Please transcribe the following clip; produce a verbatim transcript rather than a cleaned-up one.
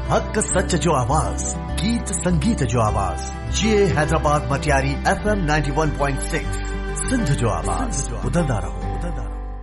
हक सच जो आवाज, गीत संगीत जो आवाज, ये Hyderabad Matiari F M ninety one point six Sindh जो आवाज, ॿुधंदा रहो।